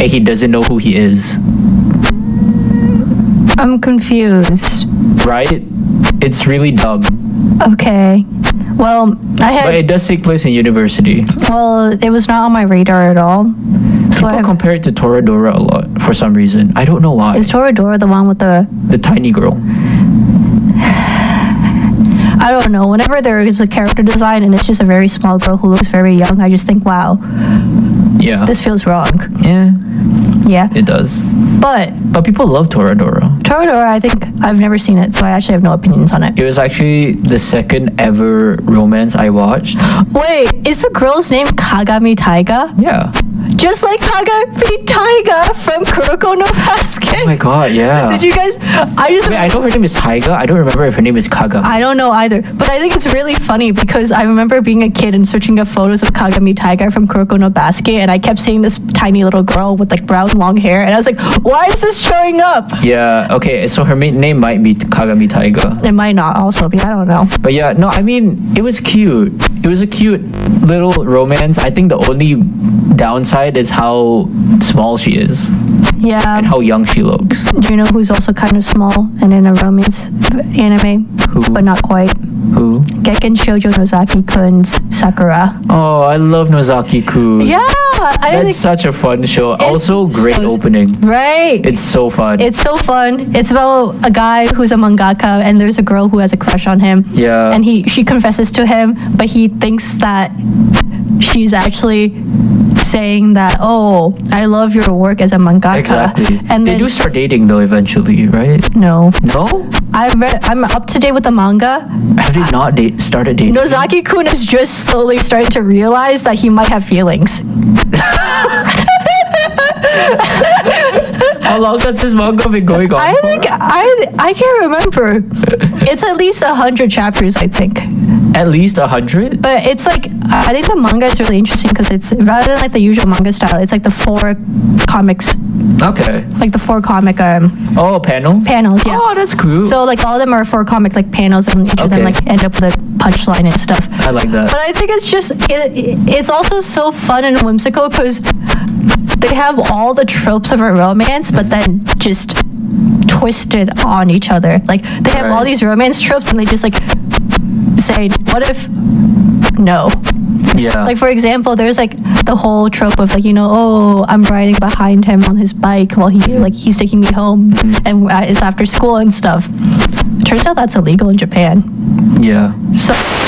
and he doesn't know who he is. I'm confused. Right? It's really dumb. Okay. Well, But it does take place in university. Well, it was not on my radar at all. So People compare it to Toradora a lot for some reason. I don't know why. Is Toradora the one with the tiny girl? I don't know. Whenever there is a character design and it's just a very small girl who looks very young, I just think, wow. Yeah. This feels wrong. Yeah. Yeah. It does. But people love Toradora. Toradora, I think I've never seen it, so I actually have no opinions on it. It was actually the second ever romance I watched. Wait, is the girl's name Kagami Taiga? Yeah. Just like Kagami Taiga from Kuroko no Basket. Oh my god, yeah. Did you guys? I know her name is Taiga. I don't remember if her name is Kagami. I don't know either, but I think it's really funny because I remember being a kid and searching up photos of Kagami Taiga from Kuroko no Basket, and I kept seeing this tiny little girl with like brown long hair, and I was like, why is this showing up? Yeah, okay, so her name might be Kagami Taiga. It might not also be, I don't know. But yeah, no, I mean, it was cute. It was a cute little romance. I think the only downside is how small she is. Yeah. And how young she looks. Do you know who's also kind of small and in a romance anime? Who? But not quite. Who? Gekken Shoujo Nozaki-kun's Sakura. Oh, I love Nozaki-kun. Yeah. That's such a fun show. Also, great opening. Right. It's so fun. It's so fun. It's about a guy who's a mangaka and there's a girl who has a crush on him. Yeah. And she confesses to him, but he thinks that she's actually saying that, oh, I love your work as a mangaka. Exactly. And they do start dating though eventually, right? No. No? I'm up to date with the manga. Have they not started dating? Nozaki-kun is just slowly starting to realize that he might have feelings. How long has this manga been going on I for? think I can't remember. It's at least 100 chapters, I think. At least 100? But it's like, I think the manga is really interesting because it's, rather than like the usual manga style, it's like the 4 comics. Okay. Like the 4 comic panels? Panels, yeah. Oh, that's cool. So like all of them are 4 comic like panels, and each of them like end up with a punchline and stuff. I like that. But I think it's just, it's also so fun and whimsical because they have all the tropes of a romance, but then just twisted on each other. Like they have all these romance tropes and they just like say, what if no? Yeah. Like for example, there's like the whole trope of like, you know, oh, I'm riding behind him on his bike while he's taking me home, and it's after school and stuff. Turns out that's illegal in Japan. Yeah. So